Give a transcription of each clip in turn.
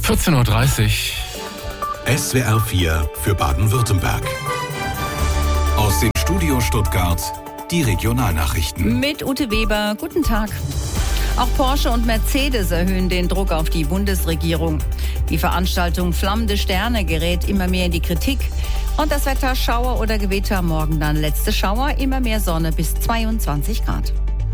14.30 Uhr. SWR 4 für Baden-Württemberg. Aus dem Studio Stuttgart die Regionalnachrichten. Mit Ute Weber, guten Tag. Auch Porsche und Mercedes erhöhen den Druck auf die Bundesregierung. Die Veranstaltung Flammende Sterne gerät immer mehr in die Kritik. Und das Wetter, Schauer oder Gewitter, morgen dann letzte Schauer, immer mehr Sonne bis 22 Grad.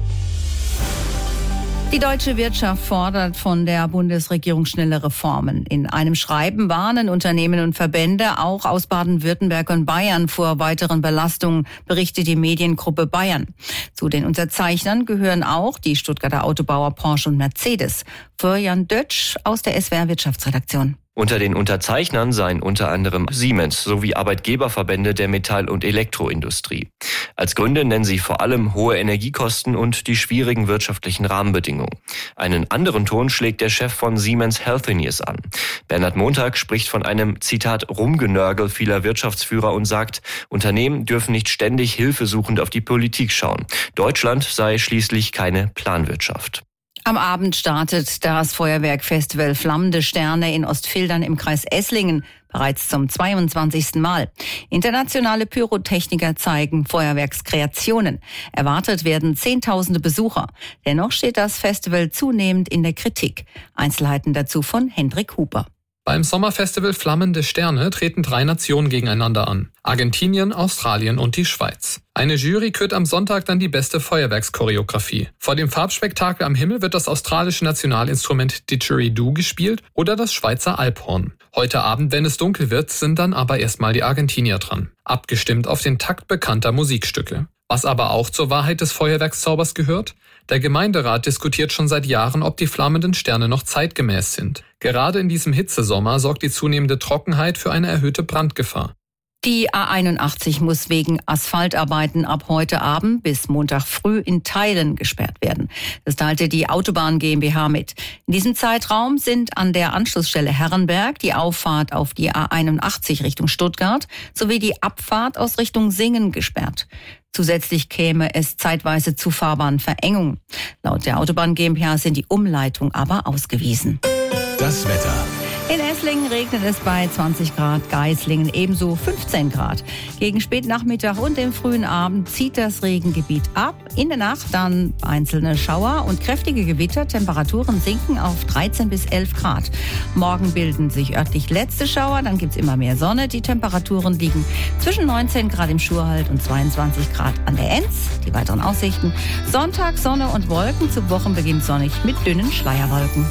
Die deutsche Wirtschaft fordert von der Bundesregierung schnelle Reformen. In einem Schreiben warnen Unternehmen und Verbände auch aus Baden-Württemberg und Bayern vor weiteren Belastungen, berichtet die Mediengruppe Bayern. Zu den Unterzeichnern gehören auch die Stuttgarter Autobauer Porsche und Mercedes. Florian Dötsch aus der SWR Wirtschaftsredaktion. Unter den Unterzeichnern seien unter anderem Siemens sowie Arbeitgeberverbände der Metall- und Elektroindustrie. Als Gründe nennen sie vor allem hohe Energiekosten und die schwierigen wirtschaftlichen Rahmenbedingungen. Einen anderen Ton schlägt der Chef von Siemens Healthineers an. Bernhard Montag spricht von einem, Zitat, Rumgenörgel vieler Wirtschaftsführer und sagt, Unternehmen dürfen nicht ständig hilfesuchend auf die Politik schauen. Deutschland sei schließlich keine Planwirtschaft. Am Abend startet das Feuerwerkfestival Flammende Sterne in Ostfildern im Kreis Esslingen bereits zum 22. Mal. Internationale Pyrotechniker zeigen Feuerwerkskreationen. Erwartet werden Zehntausende Besucher. Dennoch steht das Festival zunehmend in der Kritik. Einzelheiten dazu von Hendrik Huber. Beim Sommerfestival Flammende Sterne treten 3 Nationen gegeneinander an. Argentinien, Australien und die Schweiz. Eine Jury kürt am Sonntag dann die beste Feuerwerkschoreografie. Vor dem Farbspektakel am Himmel wird das australische Nationalinstrument Didgeridoo gespielt oder das Schweizer Alphorn. Heute Abend, wenn es dunkel wird, sind dann aber erstmal die Argentinier dran. Abgestimmt auf den Takt bekannter Musikstücke. Was aber auch zur Wahrheit des Feuerwerkszaubers gehört? Der Gemeinderat diskutiert schon seit Jahren, ob die flammenden Sterne noch zeitgemäß sind. Gerade in diesem Hitzesommer sorgt die zunehmende Trockenheit für eine erhöhte Brandgefahr. Die A81 muss wegen Asphaltarbeiten ab heute Abend bis Montag früh in Teilen gesperrt werden. Das teilte die Autobahn GmbH mit. In diesem Zeitraum sind an der Anschlussstelle Herrenberg die Auffahrt auf die A81 Richtung Stuttgart sowie die Abfahrt aus Richtung Singen gesperrt. Zusätzlich käme es zeitweise zu Fahrbahnverengungen. Laut der Autobahn GmbH sind die Umleitungen aber ausgewiesen. Das Wetter. In Esslingen regnet es bei 20 Grad, Geislingen ebenso 15 Grad. Gegen Spätnachmittag und den frühen Abend zieht das Regengebiet ab. In der Nacht dann einzelne Schauer und kräftige Gewitter. Temperaturen sinken auf 13 bis 11 Grad. Morgen bilden sich örtlich letzte Schauer, dann gibt's immer mehr Sonne. Die Temperaturen liegen zwischen 19 Grad im Schurhalt und 22 Grad an der Enz. Die weiteren Aussichten: Sonntag Sonne und Wolken, zu Wochenbeginn sonnig mit dünnen Schleierwolken.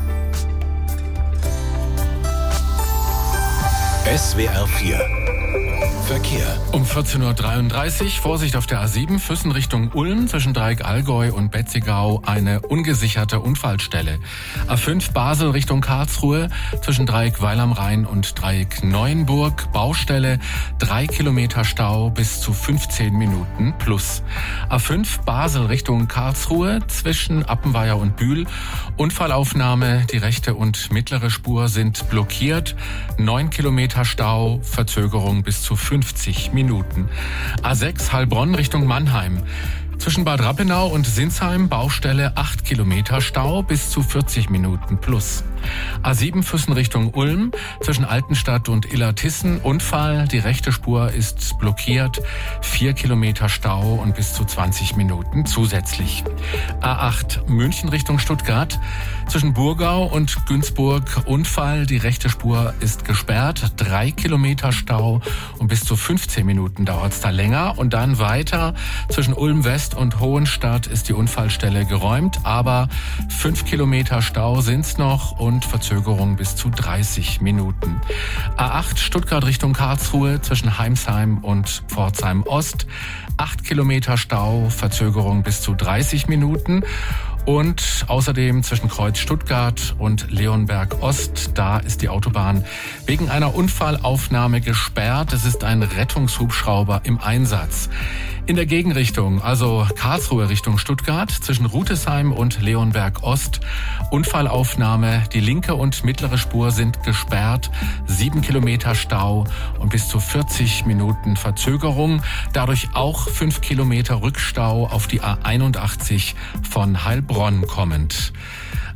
SWR 4 Verkehr. Um 14.33 Uhr, Vorsicht auf der A7, Füssen Richtung Ulm, zwischen Dreieck Allgäu und Betzigau eine ungesicherte Unfallstelle. A5 Basel Richtung Karlsruhe, zwischen Dreieck Weil am Rhein und Dreieck Neuenburg, Baustelle, 3 Kilometer Stau bis zu 15 Minuten plus. A5 Basel Richtung Karlsruhe, zwischen Appenweier und Bühl, Unfallaufnahme, die rechte und mittlere Spur sind blockiert, 9 Kilometer Stau, Verzögerung bis zu 50 Minuten. A6 Heilbronn Richtung Mannheim. Zwischen Bad Rappenau und Sinsheim Baustelle 8 Kilometer Stau bis zu 40 Minuten plus. A7 Füssen Richtung Ulm, zwischen Altenstadt und Illertissen Unfall, die rechte Spur ist blockiert, 4 Kilometer Stau und bis zu 20 Minuten zusätzlich. A8 München Richtung Stuttgart, zwischen Burgau und Günzburg Unfall, die rechte Spur ist gesperrt, 3 Kilometer Stau und bis zu 15 Minuten dauert's da länger. Und dann weiter, zwischen Ulm West und Hohenstadt ist die Unfallstelle geräumt, aber 5 Kilometer Stau sind's noch und Verzögerung bis zu 30 Minuten. A8 Stuttgart Richtung Karlsruhe, zwischen Heimsheim und Pforzheim Ost, 8 Kilometer Stau, Verzögerung bis zu 30 Minuten. Und außerdem zwischen Kreuz Stuttgart und Leonberg Ost, da ist die Autobahn wegen einer Unfallaufnahme gesperrt. Es ist ein Rettungshubschrauber im Einsatz. In der Gegenrichtung, also Karlsruhe Richtung Stuttgart, zwischen Rutesheim und Leonberg Ost, Unfallaufnahme, die linke und mittlere Spur sind gesperrt, 7 Kilometer Stau und bis zu 40 Minuten Verzögerung. Dadurch auch 5 Kilometer Rückstau auf die A81 von Heilbronn kommend.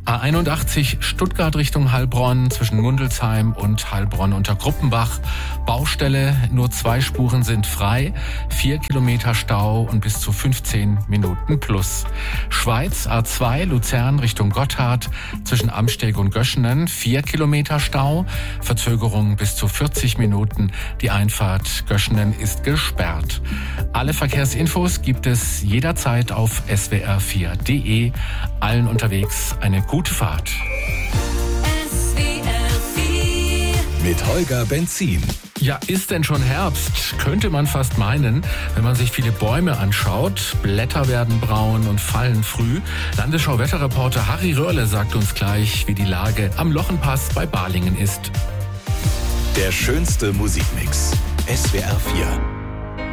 A81 Stuttgart Richtung Heilbronn zwischen Mundelsheim und Heilbronn unter Gruppenbach. Baustelle, nur 2 Spuren sind frei, 4 Kilometer Stau und bis zu 15 Minuten plus. Schweiz A2 Luzern Richtung Gotthard zwischen Amsteg und Göschenen, 4 Kilometer Stau, Verzögerung bis zu 40 Minuten. Die Einfahrt Göschenen ist gesperrt. Alle Verkehrsinfos gibt es jederzeit auf swr4.de. Allen unterwegs eine gute Fahrt. Mit Holger Benzin. Ja, ist denn schon Herbst? Könnte man fast meinen, wenn man sich viele Bäume anschaut. Blätter werden braun und fallen früh. Landesschau-Wetterreporter Harry Röhrle sagt uns gleich, wie die Lage am Lochenpass bei Balingen ist. Der schönste Musikmix. SWR 4.